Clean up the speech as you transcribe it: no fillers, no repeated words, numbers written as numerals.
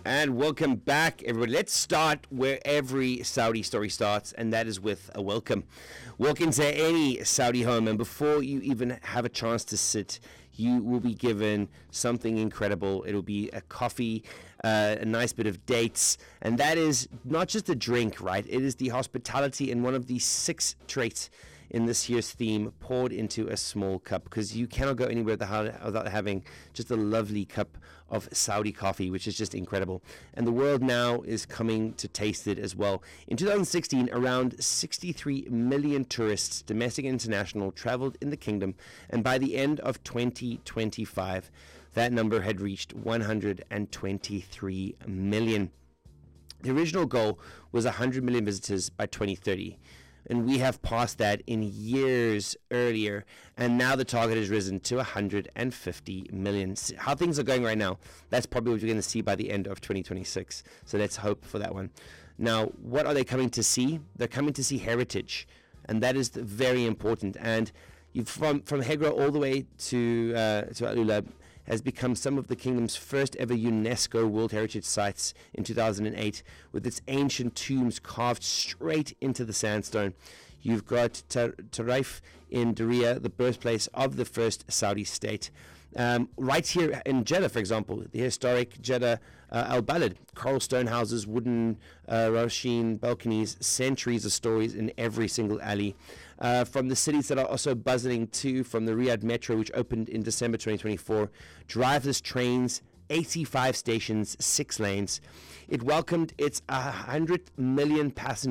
And welcome back, everybody. Let's start where every Saudi story starts, and that is with a welcome. Walk into any Saudi home, and before you even have a chance to sit, you will be given something incredible. It'll be a coffee, a nice bit of dates, and that is not just a drink, right? It is the hospitality and one of the 6 traits in this year's theme poured into a small cup, because you cannot go anywhere without having just a lovely cup of Saudi coffee, which is just incredible. And the world now is coming to taste it as well. In 2016, around 63 million tourists, domestic and international, traveled in the kingdom, and by the end of 2025, that number had reached 123 million. The original goal was 100 million visitors by 2030. And we have passed that in years earlier, and now the target has risen to 150 million. How things are going right now, that's probably what you're going to see by the end of 2026. So let's hope for that one. Now, what are they coming to see? They're coming to see heritage, and that is very important. And from Hegra all the way to Al Ula has become some of the kingdom's first ever UNESCO World Heritage Sites in 2008, with its ancient tombs carved straight into the sandstone. You've got Taraif in Diriyah, the birthplace of the first Saudi state. Right here in Jeddah, for example, the historic Jeddah Al Balad, coral stone houses, wooden Roshin balconies, centuries of stories in every single alley. From the cities that are also buzzing too, from the Riyadh Metro, which opened in December 2024, driverless trains, 85 stations, 6 lanes. It welcomed its 100 million passengers